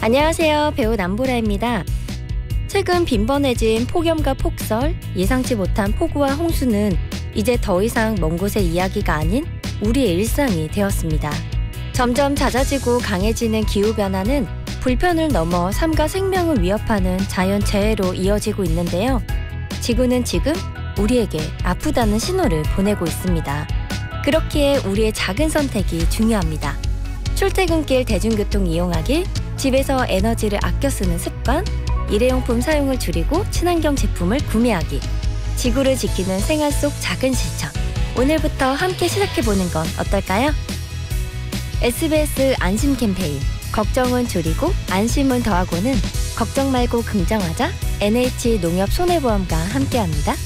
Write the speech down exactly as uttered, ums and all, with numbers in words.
안녕하세요. 배우 남보라입니다. 최근 빈번해진 폭염과 폭설, 예상치 못한 폭우와 홍수는 이제 더 이상 먼 곳의 이야기가 아닌 우리의 일상이 되었습니다. 점점 잦아지고 강해지는 기후변화는 불편을 넘어 삶과 생명을 위협하는 자연재해로 이어지고 있는데요. 지구는 지금 우리에게 아프다는 신호를 보내고 있습니다. 그렇기에 우리의 작은 선택이 중요합니다. 출퇴근길 대중교통 이용하기, 집에서 에너지를 아껴 쓰는 습관, 일회용품 사용을 줄이고 친환경 제품을 구매하기, 지구를 지키는 생활 속 작은 실천. 오늘부터 함께 시작해보는 건 어떨까요? 에스비에스 안심 캠페인, 걱정은 줄이고 안심은 더하고는 걱정 말고 긍정하자 엔에이치 농협 손해보험과 함께합니다.